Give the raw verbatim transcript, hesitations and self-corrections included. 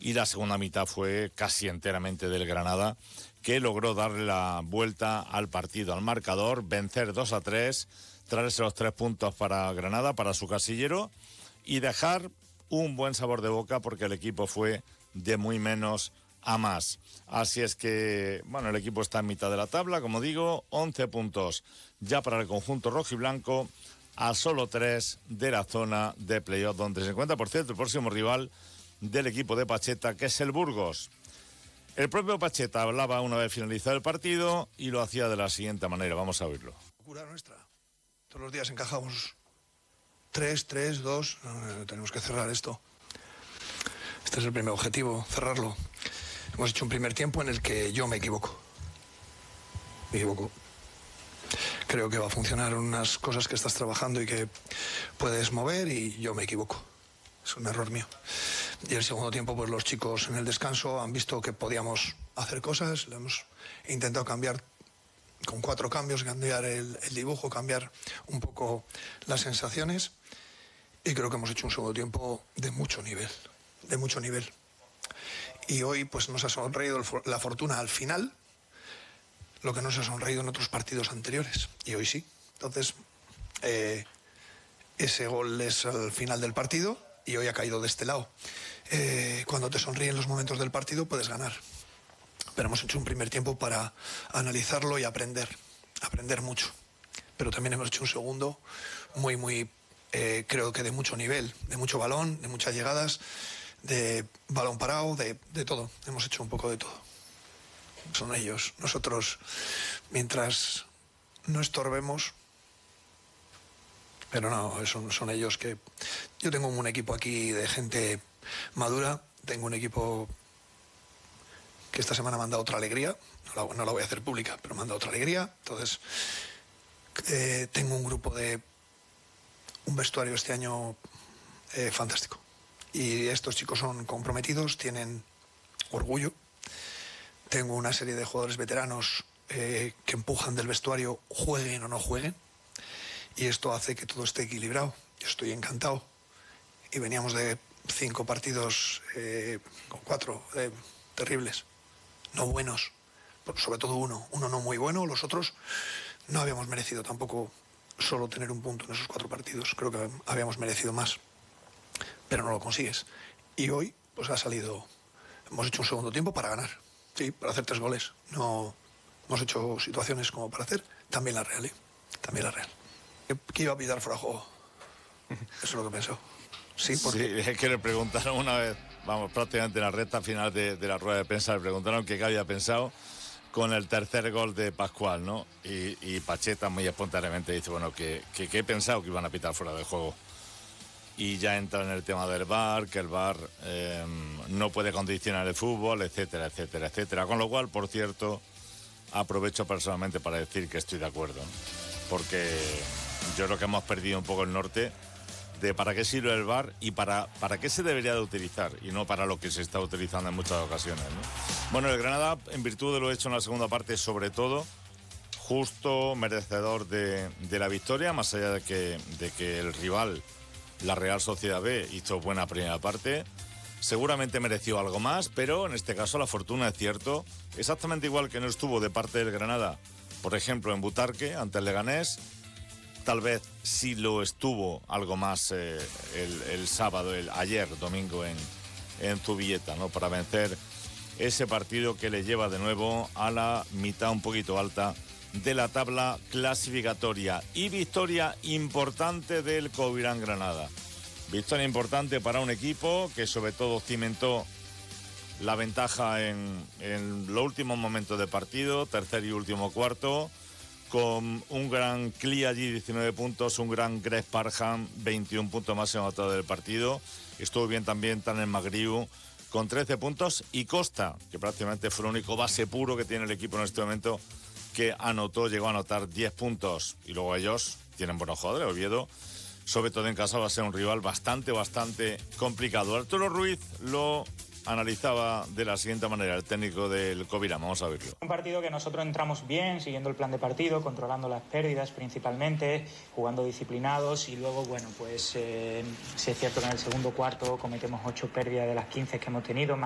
y la segunda mitad fue casi enteramente del Granada, que logró darle la vuelta al partido, al marcador, vencer dos a tres, traerse los tres puntos para Granada, para su casillero, y dejar un buen sabor de boca porque el equipo fue de muy menos a más. Así es que, bueno, el equipo está en mitad de la tabla, como digo, once puntos ya para el conjunto rojiblanco, a solo tres de la zona de playoff, donde se encuentra, por cierto, el próximo rival del equipo de Pacheta, que es el Burgos. El propio Pacheta hablaba una vez finalizado el partido y lo hacía de la siguiente manera, vamos a oírlo. Locura nuestra. Todos los días encajamos tres, tres, dos, no, tenemos que cerrar esto. Este es el primer objetivo, cerrarlo. Hemos hecho un primer tiempo en el que yo me equivoco. Me equivoco. Creo que va a funcionar unas cosas que estás trabajando y que puedes mover y yo me equivoco. Es un error mío. Y el segundo tiempo, pues los chicos en el descanso han visto que podíamos hacer cosas. Le hemos intentado cambiar con cuatro cambios, cambiar el, el dibujo, cambiar un poco las sensaciones. Y creo que hemos hecho un segundo tiempo de mucho nivel, de mucho nivel. Y hoy pues nos ha sonreído la fortuna al final, lo que nos ha sonreído en otros partidos anteriores. Y hoy sí. Entonces, eh, ese gol es al final del partido y hoy ha caído de este lado. Eh, cuando te sonríen los momentos del partido puedes ganar. Pero hemos hecho un primer tiempo para analizarlo y aprender, aprender mucho. Pero también hemos hecho un segundo muy, muy, eh, creo que de mucho nivel, de mucho balón, de muchas llegadas, de balón parado, de, de todo. Hemos hecho un poco de todo. Son ellos. Nosotros, mientras no estorbemos, pero no, son, son ellos que... Yo tengo un equipo aquí de gente madura, tengo un equipo que esta semana me han dado otra alegría, no la, no la voy a hacer pública, pero me han dado otra alegría. Entonces, eh, tengo un grupo de... un vestuario este año eh, fantástico. Y estos chicos son comprometidos, tienen orgullo. Tengo una serie de jugadores veteranos eh, que empujan del vestuario, jueguen o no jueguen. Y esto hace que todo esté equilibrado. Yo estoy encantado. Y veníamos de cinco partidos eh, con cuatro eh, terribles, no buenos. Sobre todo uno, uno no muy bueno. Los otros no habíamos merecido tampoco solo tener un punto en esos cuatro partidos. Creo que habíamos merecido más. Pero no lo consigues. Y hoy pues ha salido, hemos hecho un segundo tiempo para ganar. Sí, para hacer tres goles. No hemos hecho situaciones como para hacer también la Real, ¿eh? También la Real. ¿Qué iba a pitar fuera de juego? Eso es lo que pensó. Sí, porque... sí, es que le preguntaron una vez, vamos, prácticamente en la recta final de, de la rueda de prensa, le preguntaron qué había pensado con el tercer gol de Pascual, ¿no? Y, y Pacheta muy espontáneamente dice, bueno, que, que, que he pensado que iban a pitar fuera de juego. Y ya entra en el tema del V A R, que el V A R eh, no puede condicionar el fútbol, etcétera, etcétera, etcétera. Con lo cual, por cierto, aprovecho personalmente para decir que estoy de acuerdo, ¿no? Porque yo creo que hemos perdido un poco el norte de para qué sirve el V A R y para, para qué se debería de utilizar, y no para lo que se está utilizando en muchas ocasiones, ¿no? Bueno, el Granada, en virtud de lo hecho en la segunda parte, sobre todo, justo, merecedor de, de la victoria, más allá de que, de que el rival, la Real Sociedad B, hizo buena primera parte. Seguramente mereció algo más, pero en este caso la fortuna es cierto, exactamente igual que no estuvo de parte del Granada, por ejemplo, en Butarque, ante el Leganés. Tal vez sí lo estuvo algo más eh, el, el sábado, el ayer, domingo, en, en Zubieta, ¿no? Para vencer ese partido que le lleva de nuevo a la mitad un poquito alta de la tabla clasificatoria. Y victoria importante del Covirán Granada. Victoria importante para un equipo que sobre todo cimentó la ventaja en, en los últimos momentos del partido, tercer y último cuarto, con un gran Cli allí, diecinueve puntos, un gran Greg Parham, veintiún puntos más en anotado del partido. Estuvo bien también Taner Magriu, con trece puntos, y Costa, que prácticamente fue el único base puro que tiene el equipo en este momento, que anotó, llegó a anotar diez puntos. Y luego ellos tienen buenos jugadores. Oviedo, sobre todo en casa, va a ser un rival bastante, bastante complicado. Arturo Ruiz lo analizaba de la siguiente manera, el técnico del Covirán. Vamos a verlo. Un partido que nosotros entramos bien, siguiendo el plan de partido, controlando las pérdidas principalmente, jugando disciplinados, y luego, bueno, pues eh, sí es cierto que en el segundo cuarto cometemos ocho pérdidas de las quince que hemos tenido.